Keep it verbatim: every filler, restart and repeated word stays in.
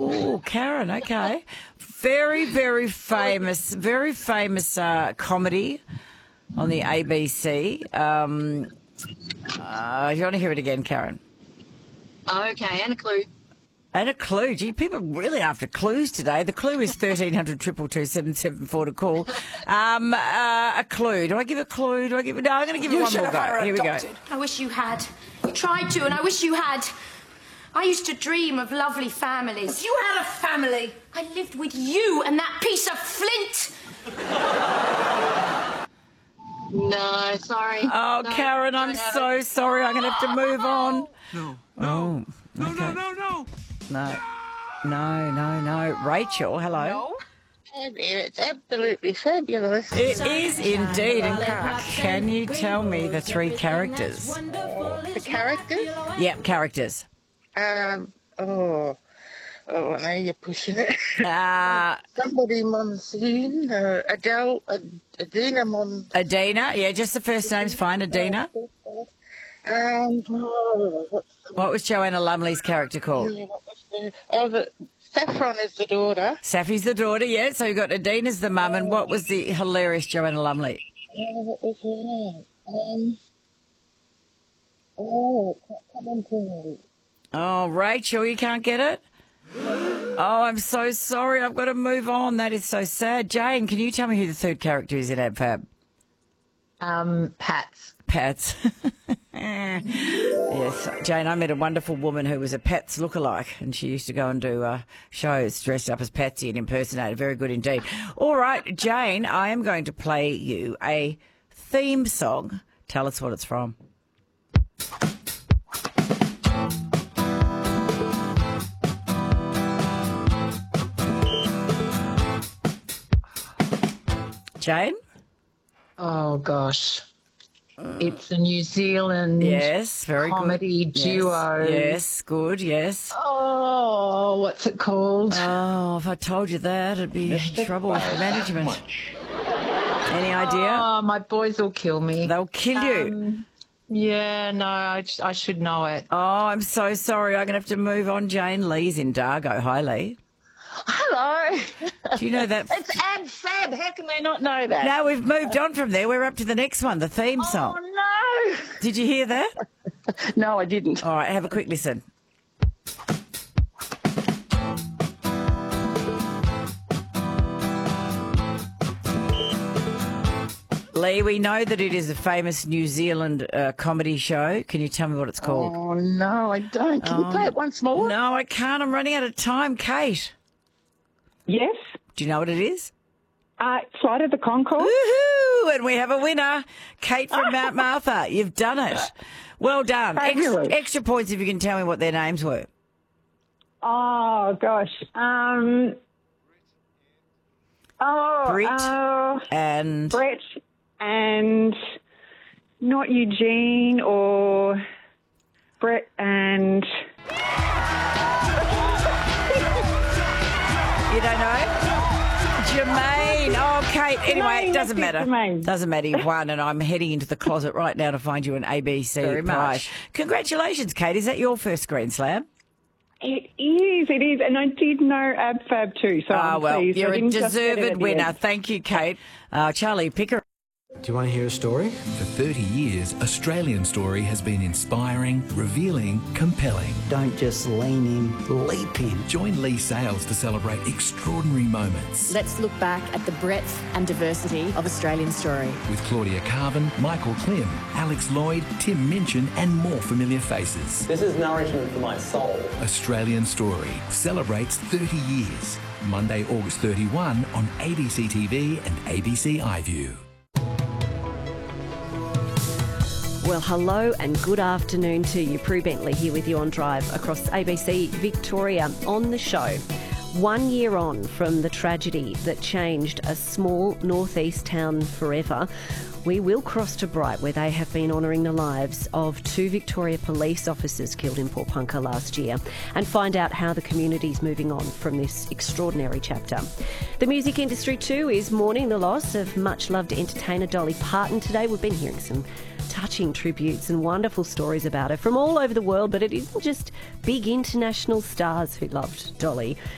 Oh, Karen, okay. Very, very famous, very famous uh, comedy on the A B C. Um, uh, you want to hear it again, Karen? Okay, and a clue. And a clue. Gee, people are really after clues today. The clue is thirteen hundred, two two two, seven seven four to call. Um, uh, a clue. Do I give a clue? Do I give it? No, I'm going to give it one more go. Here we go. I wish you had. You tried to, and I wish you had. I used to dream of lovely families. You had a family. I lived with you and that piece of flint. No, sorry. Oh, no, Karen, I'm so sorry. I'm going to have to move on. No, Oh, no, okay. no, no, no. No, no, no, no. Rachel, hello. No. It's absolutely fabulous. It is indeed. And can you tell me the three characters? The characters? Yep, characters. Um, oh, oh, now you're pushing it. Uh, Somebody Monsoon, uh, Adele, Ad- Adina Mon. Adina, yeah, just the first name's fine, Adina. Um, oh, what's the, What was Joanna Lumley's character called? what was the, oh, the, Saffron is the daughter. Safi's the daughter, yeah, so you've got Adina's the mum, and what was the hilarious Joanna Lumley? Oh, what was her name? Um, oh, come on to me. Oh, Rachel, you can't get it? Oh, I'm so sorry. I've got to move on. That is so sad. Jane, can you tell me who the third character is in AbFab? Um, Pats. Pats. Yes, Jane, I met a wonderful woman who was a Pats lookalike, and she used to go and do uh, shows dressed up as Patsy and impersonate her. Very good indeed. All right, Jane, I am going to play you a theme song. Tell us what it's from. Jane? Oh, gosh. It's a New Zealand Yes, very comedy good. duo. Yes, yes, good, yes. Oh, what's it called? Oh, if I told you that, it'd be trouble with management. Any idea? Oh, my boys will kill me. They'll kill you. Um, yeah, no, I, j- I should know it. Oh, I'm so sorry. I'm going to have to move on. Jane Lee's in Dargo. Hi, Lee. Hello. Do you know that? It's Ab Fab. How can they not know that? No, we've moved on from there. We're up to the next one, the theme song. Oh, no. Did you hear that? No, I didn't. All right, have a quick listen. Lee, we know that it is a famous New Zealand uh, comedy show. Can you tell me what it's called? Oh, no, I don't. Can you play it once more? No, I can't. I'm running out of time. Kate, Yes. do you know what it is? Uh, Flight of the Conchords. Woohoo! And we have a winner. Kate from Mount Martha. You've done it. Well done. Extra, Fabulous. extra points if you can tell me what their names were. Oh, gosh. Um, oh, Brit uh, And Brett and not Eugene or Brett and... you don't know? Jermaine. Oh, Kate. Anyway, Jermaine, it doesn't that's it, matter. Jermaine. Doesn't matter. You've won, and I'm heading into the closet right now to find you an A B C Very prize. much. Congratulations, Kate. Is that your first Grand Slam? It is, it is. And I did know Ab Fab too, so Ah, I'm well, pleased. I you're a didn't just get it at deserved the winner. end. Thank you, Kate. Uh, Charlie Picker. Do you want to hear a story? For thirty years, Australian Story has been inspiring, revealing, compelling. Don't just lean in, leap in. Join Lee Sales to celebrate extraordinary moments Let's look back at the breadth and diversity of Australian Story. with Claudia Carvin, Michael Klim, Alex Lloyd, Tim Minchin, and more familiar faces. This is nourishment for my soul. Australian Story celebrates thirty years. Monday, August thirty-first on A B C T V and A B C iView. Well, hello and good afternoon to you. Prue Bentley here with you on Drive across A B C Victoria. On the show, one year on from the tragedy that changed a small northeast town forever, we will cross to Bright, where they have been honouring the lives of two Victoria police officers killed in Port Punker last year, and find out how the community's moving on from this extraordinary chapter. The music industry too is mourning the loss of much-loved entertainer Dolly Parton today. We've been hearing some touching tributes and wonderful stories about her from all over the world, but it isn't just big international stars who loved Dolly.